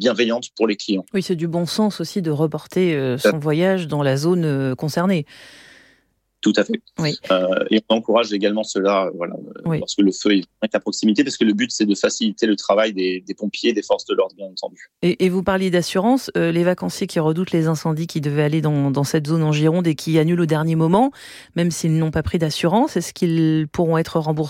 bienveillante pour les clients. Oui, c'est du bon sens aussi de reporter son voyage dans la zone concernée. Tout à fait. Oui. Et on encourage également cela lorsque le feu est à proximité, parce que le but, c'est de faciliter le travail des pompiers, des forces de l'ordre, bien entendu. Et vous parliez d'assurance, les vacanciers qui redoutent les incendies, qui devaient aller dans cette zone en Gironde et qui annulent au dernier moment, même s'ils n'ont pas pris d'assurance, est-ce qu'ils pourront être remboursés ?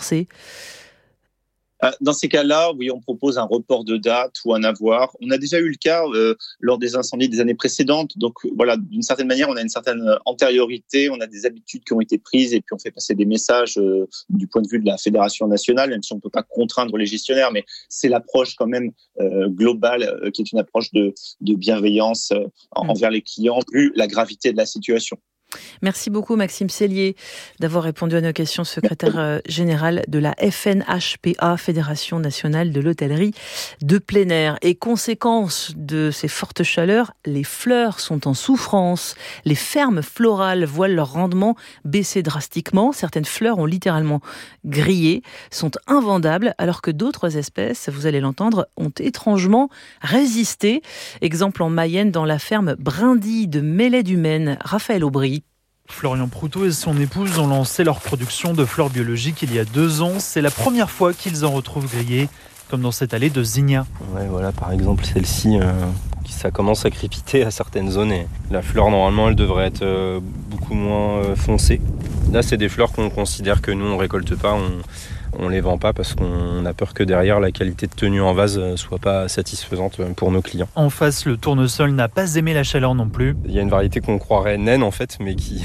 Dans ces cas-là, oui, on propose un report de date ou un avoir. On a déjà eu le cas lors des incendies des années précédentes. Donc voilà, d'une certaine manière, on a une certaine antériorité, on a des habitudes qui ont été prises et puis on fait passer des messages du point de vue de la Fédération nationale, même si on ne peut pas contraindre les gestionnaires, mais c'est l'approche quand même globale qui est une approche de bienveillance envers les clients, vu la gravité de la situation. Merci beaucoup Maxime Sellier d'avoir répondu à nos questions, secrétaire général de la FNHPA, Fédération nationale de l'hôtellerie de plein air. Et conséquence de ces fortes chaleurs, les fleurs sont en souffrance. Les fermes florales voient leur rendement baisser drastiquement. Certaines fleurs ont littéralement grillé, sont invendables, alors que d'autres espèces, vous allez l'entendre, ont étrangement résisté. Exemple en Mayenne, dans la ferme Brindille de Mellet-du-Maine. Raphaël Aubry. Florian Proutot et son épouse ont lancé leur production de fleurs biologiques il y a 2 ans. C'est la première fois qu'ils en retrouvent grillées, comme dans cette allée de zinnia. Ouais, voilà, par exemple, celle-ci, ça commence à crépiter à certaines zones. Et la fleur, normalement, elle devrait être beaucoup moins foncée. Là, c'est des fleurs qu'on considère que nous, on récolte pas. On les vend pas parce qu'on a peur que derrière la qualité de tenue en vase soit pas satisfaisante pour nos clients. En face, le tournesol n'a pas aimé la chaleur non plus. Il y a une variété qu'on croirait naine en fait, mais qui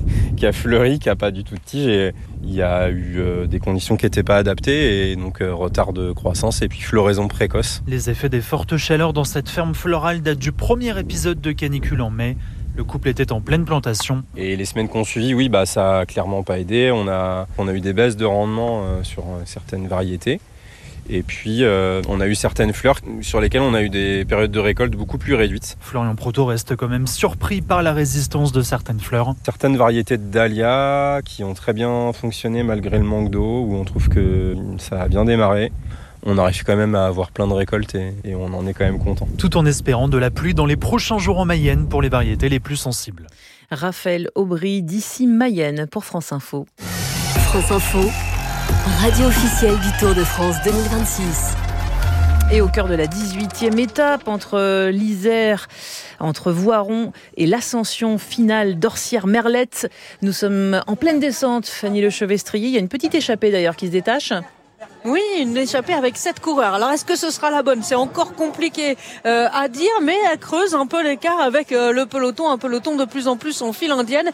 a fleuri, qui a pas du tout de tige. Et il y a eu des conditions qui n'étaient pas adaptées et donc retard de croissance et puis floraison précoce. Les effets des fortes chaleurs dans cette ferme florale datent du premier épisode de canicule en mai. Le couple était en pleine plantation. Et les semaines qu'on suivi, oui, ça a clairement pas aidé. On a eu des baisses de rendement sur certaines variétés. Et puis, on a eu certaines fleurs sur lesquelles on a eu des périodes de récolte beaucoup plus réduites. Florian Proutot reste quand même surpris par la résistance de certaines fleurs. Certaines variétés de dahlia qui ont très bien fonctionné malgré le manque d'eau, où on trouve que ça a bien démarré. On arrive quand même à avoir plein de récoltes et on en est quand même content. Tout en espérant de la pluie dans les prochains jours en Mayenne pour les variétés les plus sensibles. Raphaël Aubry d'ici Mayenne pour France Info. France Info, radio officielle du Tour de France 2026. Et au cœur de la 18e étape, entre l'Isère, entre Voiron et l'ascension finale d'Orsières-Merlette, nous sommes en pleine descente, Fanny Lechevestrier. Il y a une petite échappée d'ailleurs qui se détache. Oui, une échappée avec 7 coureurs. Alors, est-ce que ce sera la bonne ? C'est encore compliqué à dire, mais elle creuse un peu l'écart avec le peloton. Un peloton de plus en plus en file indienne.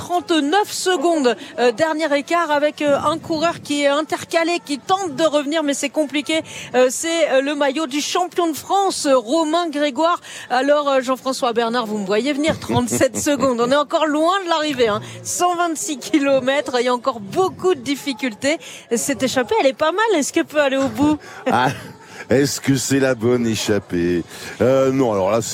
39 secondes. Dernier écart avec un coureur qui est intercalé, qui tente de revenir, mais c'est compliqué. C'est le maillot du champion de France, Romain Grégoire. Alors, Jean-François Bernard, vous me voyez venir, 37 secondes. On est encore loin de l'arrivée. 126 km. Il y a encore beaucoup de difficultés. Cette échappée, elle est pas mal. Est-ce qu'elle peut aller au bout ? Est-ce que c'est la bonne échappée ? Non, alors là,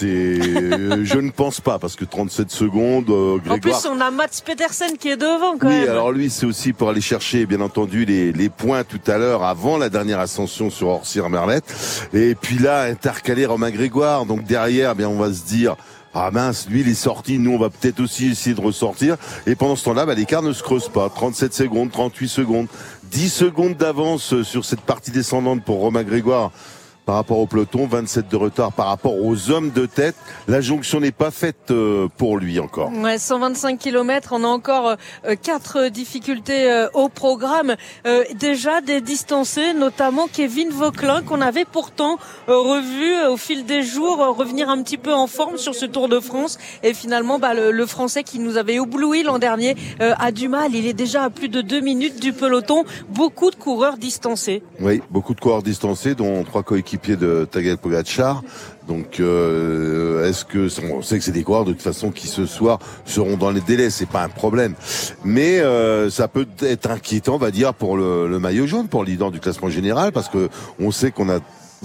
je ne pense pas, parce que 37 secondes, Grégoire... En plus, on a Mats Pedersen qui est devant, quand même. Oui, alors lui, c'est aussi pour aller chercher, bien entendu, les points tout à l'heure, avant la dernière ascension sur Orsières-Merlette. Et puis là, intercalé Romain Grégoire. Donc derrière, on va se dire... Ah mince, lui il est sorti, nous on va peut-être aussi essayer de ressortir. Et pendant ce temps-là, l'écart ne se creuse pas. 37 secondes, 38 secondes, 10 secondes d'avance sur cette partie descendante pour Romain Grégoire par rapport au peloton, 27 de retard par rapport aux hommes de tête. La jonction n'est pas faite pour lui encore. Ouais, 125 km, on a encore 4 difficultés au programme. Déjà des distancés, notamment Kevin Vauquelin, qu'on avait pourtant revu au fil des jours revenir un petit peu en forme sur ce Tour de France. Et finalement, le Français qui nous avait ébloui l'an dernier a du mal. Il est déjà à plus de 2 minutes du peloton. Beaucoup de coureurs distancés. Oui, beaucoup de coureurs distancés, dont 3 coéquipiers de Tadej Pogačar. Donc, est-ce que on sait que c'est des coureurs de toute façon qui ce soir seront dans les délais, c'est pas un problème. Mais ça peut être inquiétant, on va dire, pour le maillot jaune, pour le leader du classement général, parce que on sait va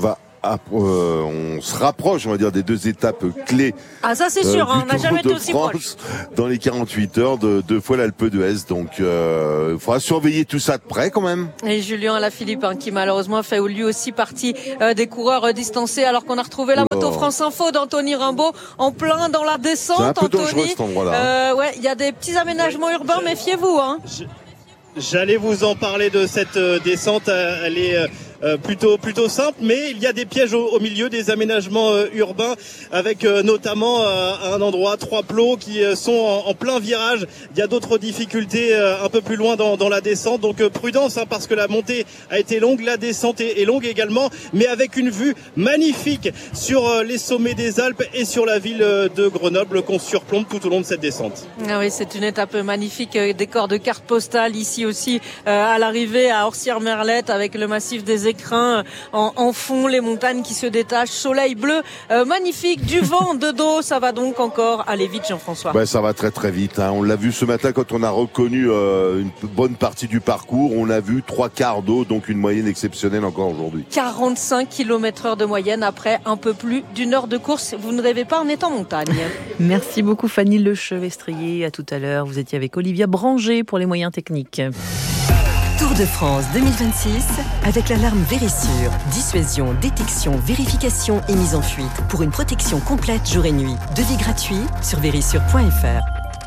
on se rapproche, on va dire, des 2 étapes clés. Ah, ça c'est sûr, on n'a jamais été aussi proche. Dans les 48 heures de 2 fois l'Alpe d'Huez. Donc, il faudra surveiller tout ça de près quand même. Et Julien Alaphilippe, qui malheureusement fait lui aussi partie des coureurs distancés, alors qu'on a retrouvé la moto France Info d'Anthony Rimbaud en plein dans la descente. C'est un peu dangereux cet endroit-là. Ouais, il y a des petits aménagements urbains, méfiez-vous. J'allais vous en parler de cette descente, elle est plutôt simple, mais il y a des pièges au milieu, des aménagements urbains, avec notamment un endroit 3 plots qui sont en plein virage. Il y a d'autres difficultés un peu plus loin dans la descente, donc prudence, parce que la montée a été longue, la descente est longue également, mais avec une vue magnifique sur les sommets des Alpes et sur la ville de Grenoble qu'on surplombe tout au long de cette descente. Ah oui, c'est une étape magnifique, décor de carte postale ici aussi à l'arrivée à Orsières-Merlette, avec le massif des Écrins en fond, les montagnes qui se détachent, soleil bleu magnifique, du vent de dos. Ça va donc encore aller vite, Jean-François. Ouais, ça va très très vite. On l'a vu ce matin quand on a reconnu une bonne partie du parcours. On a vu 3/4 d'eau, donc une moyenne exceptionnelle encore aujourd'hui. 45 km/h de moyenne après un peu plus d'1 heure de course. Vous ne rêvez pas en étant montagne. Merci beaucoup Fanny Lechevestrier. À tout à l'heure. Vous étiez avec Olivia Branger pour les moyens techniques. Tour de France 2026 avec l'alarme Vérissure. Dissuasion, détection, vérification et mise en fuite pour une protection complète jour et nuit. Devis gratuit sur vérissure.fr.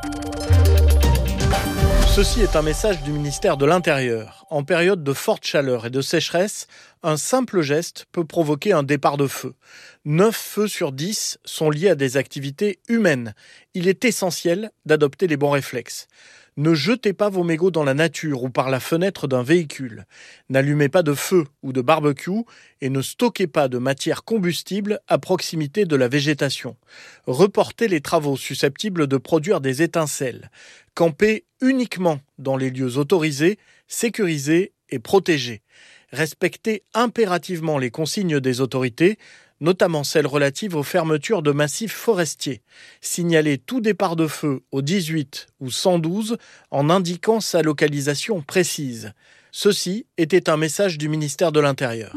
Ceci est un message du ministère de l'Intérieur. En période de forte chaleur et de sécheresse, un simple geste peut provoquer un départ de feu. 9 feux sur 10 sont liés à des activités humaines. Il est essentiel d'adopter les bons réflexes. Ne jetez pas vos mégots dans la nature ou par la fenêtre d'un véhicule. N'allumez pas de feu ou de barbecue et ne stockez pas de matière combustible à proximité de la végétation. Reportez les travaux susceptibles de produire des étincelles. Campez uniquement dans les lieux autorisés, sécurisés et protégés. Respectez impérativement les consignes des autorités, notamment celles relatives aux fermetures de massifs forestiers. Signalez tout départ de feu au 18 ou 112 en indiquant sa localisation précise. Ceci était un message du ministère de l'Intérieur.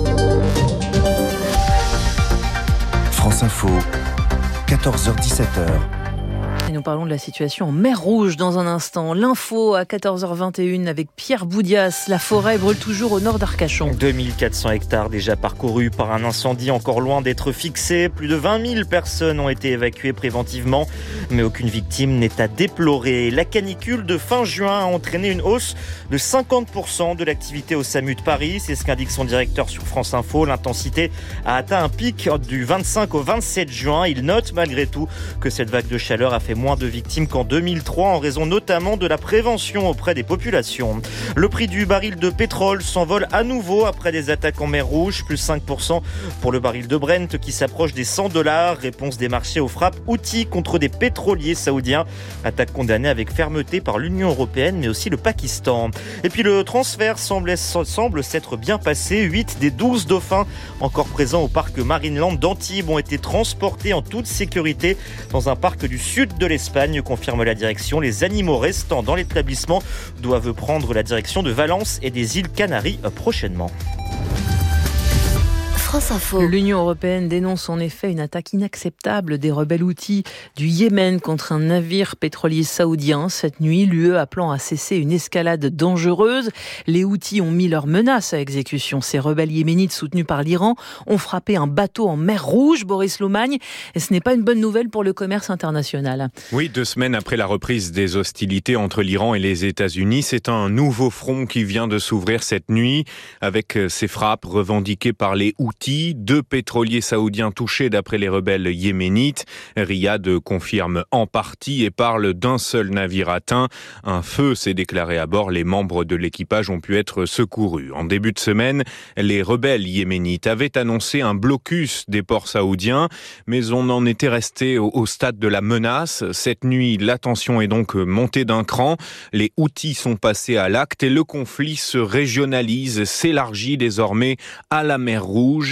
France Info, 14h-17h. Et nous parlons de la situation en mer Rouge dans un instant. L'info à 14h21 avec Pierre Boudias. La forêt brûle toujours au nord d'Arcachon. 2400 hectares déjà parcourus par un incendie encore loin d'être fixé. Plus de 20 000 personnes ont été évacuées préventivement, mais aucune victime n'est à déplorer. La canicule de fin juin a entraîné une hausse de 50% de l'activité au SAMU de Paris. C'est ce qu'indique son directeur sur France Info. L'intensité a atteint un pic du 25 au 27 juin. Il note malgré tout que cette vague de chaleur a fait moins de victimes qu'en 2003 en raison notamment de la prévention auprès des populations. Le prix du baril de pétrole s'envole à nouveau après des attaques en mer Rouge, plus 5% pour le baril de Brent qui s'approche des $100. Réponse des marchés aux frappes Houthis contre des pétroliers saoudiens. Attaque condamnée avec fermeté par l'Union européenne mais aussi le Pakistan. Et puis le transfert semble s'être bien passé. 8 des 12 dauphins encore présents au parc Marineland d'Antibes ont été transportés en toute sécurité dans un parc du sud de l'Espagne, confirme la direction. Les animaux restants dans l'établissement doivent prendre la direction de Valence et des îles Canaries prochainement. France Info. L'Union européenne dénonce en effet une attaque inacceptable des rebelles Houthis du Yémen contre un navire pétrolier saoudien. Cette nuit, l'UE appelant à cesser une escalade dangereuse. Les Houthis ont mis leurs menaces à exécution. Ces rebelles yéménites soutenus par l'Iran ont frappé un bateau en mer Rouge, Boris Lomagne. Et ce n'est pas une bonne nouvelle pour le commerce international. Oui, 2 semaines après la reprise des hostilités entre l'Iran et les États-Unis, c'est un nouveau front qui vient de s'ouvrir cette nuit avec ces frappes revendiquées par les Houthis. 2 pétroliers saoudiens touchés d'après les rebelles yéménites. Riyad confirme en partie et parle d'un seul navire atteint. Un feu s'est déclaré à bord. Les membres de l'équipage ont pu être secourus. En début de semaine, les rebelles yéménites avaient annoncé un blocus des ports saoudiens, mais on en était resté au stade de la menace. Cette nuit, la tension est donc montée d'un cran. Les Houthis sont passés à l'acte et le conflit se régionalise, s'élargit désormais à la mer Rouge.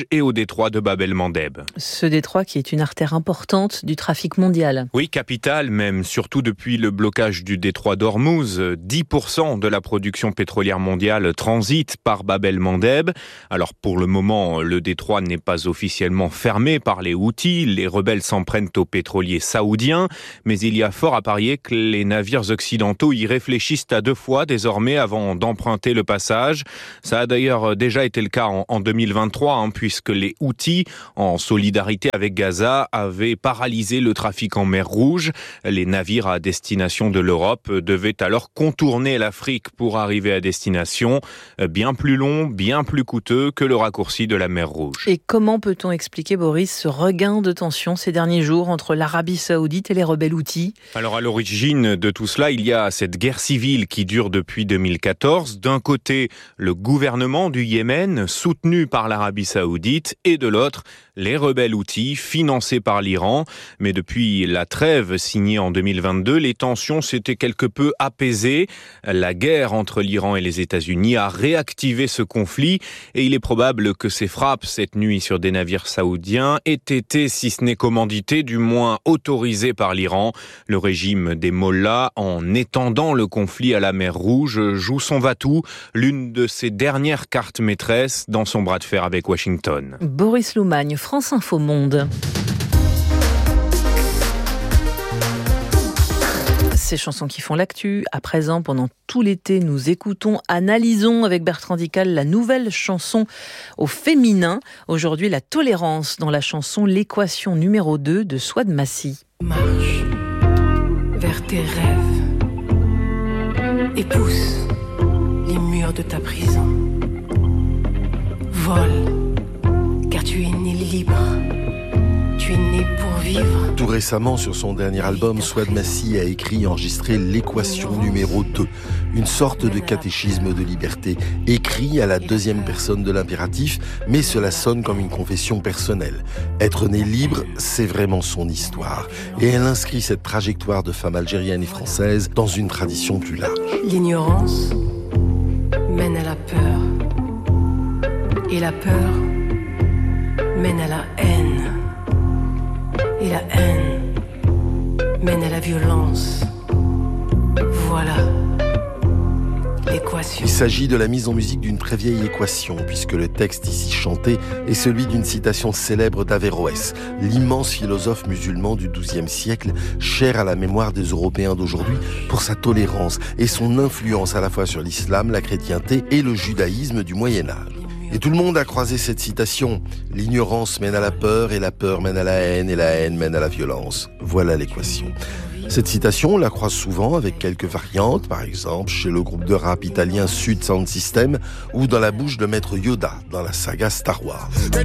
Rouge et au détroit de Bab el-Mandeb. Ce détroit qui est une artère importante du trafic mondial. Oui, capitale même, surtout depuis le blocage du détroit d'Ormuz. 10% de la production pétrolière mondiale transite par Bab el-Mandeb. Alors pour le moment, le détroit n'est pas officiellement fermé par les Houthis. Les rebelles s'en prennent aux pétroliers saoudiens. Mais il y a fort à parier que les navires occidentaux y réfléchissent à 2 fois désormais avant d'emprunter le passage. Ça a d'ailleurs déjà été le cas en 2023, puisque les Houthis, en solidarité avec Gaza, avaient paralysé le trafic en mer Rouge. Les navires à destination de l'Europe devaient alors contourner l'Afrique pour arriver à destination. Bien plus long, bien plus coûteux que le raccourci de la mer Rouge. Et comment peut-on expliquer, Boris, ce regain de tension ces derniers jours entre l'Arabie Saoudite et les rebelles Houthis ? Alors à l'origine de tout cela, il y a cette guerre civile qui dure depuis 2014. D'un côté, le gouvernement du Yémen, soutenu par l'Arabie Saoudite, et de l'autre, les rebelles Houthis, financés par l'Iran. Mais depuis la trêve signée en 2022, les tensions s'étaient quelque peu apaisées. La guerre entre l'Iran et les États-Unis a réactivé ce conflit et il est probable que ces frappes cette nuit sur des navires saoudiens aient été, si ce n'est commanditées, du moins autorisées par l'Iran. Le régime des mollahs, en étendant le conflit à la mer Rouge, joue son va-tout, l'une de ses dernières cartes maîtresses dans son bras de fer avec Washington. Boris Loumagne, France Info Monde. Ces chansons qui font l'actu. À présent, pendant tout l'été, nous analysons avec Bertrand Dical la nouvelle chanson au féminin. Aujourd'hui, la tolérance dans la chanson L'équation numéro 2 de Souad Massi. Marche vers tes rêves et pousse les murs de ta prison. Vole, car tu es né libre. Tu es né pour vivre. Tout récemment, sur son dernier album, Souad Massi a écrit et enregistré l'équation numéro 2, une sorte de catéchisme de liberté, écrit à la 2e personne de l'impératif, mais cela sonne comme une confession personnelle. Être né libre, c'est vraiment son histoire. Et elle inscrit cette trajectoire de femme algérienne et française dans une tradition plus large. L'ignorance mène à la peur. Et la peur mène à la haine. Et la haine mène à la violence. Voilà l'équation. Il s'agit de la mise en musique d'une très vieille équation, puisque le texte ici chanté est celui d'une citation célèbre d'Averroès, l'immense philosophe musulman du XIIe siècle, cher à la mémoire des Européens d'aujourd'hui pour sa tolérance et son influence à la fois sur l'islam, la chrétienté et le judaïsme du Moyen-Âge. Et tout le monde a croisé cette citation. L'ignorance mène à la peur et la peur mène à la haine et la haine mène à la violence. Voilà l'équation. Cette citation, on la croise souvent avec quelques variantes, par exemple chez le groupe de rap italien Sud Sound System ou dans la bouche de Maître Yoda dans la saga Star Wars.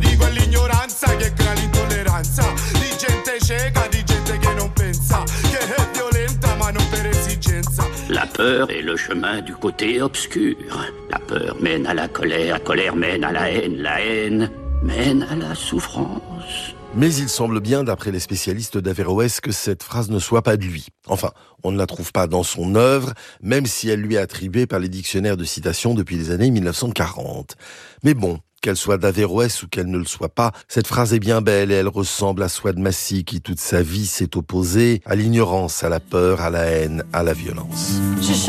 La peur est le chemin du côté obscur. La peur mène à la colère mène à la haine mène à la souffrance. Mais il semble bien, d'après les spécialistes d'Averroès, que cette phrase ne soit pas de lui. Enfin, on ne la trouve pas dans son œuvre, même si elle lui est attribuée par les dictionnaires de citation depuis les années 1940. Mais bon, qu'elle soit d'Averroès ou qu'elle ne le soit pas, cette phrase est bien belle et elle ressemble à Souad Massi qui toute sa vie s'est opposé à l'ignorance, à la peur, à la haine, à la violence.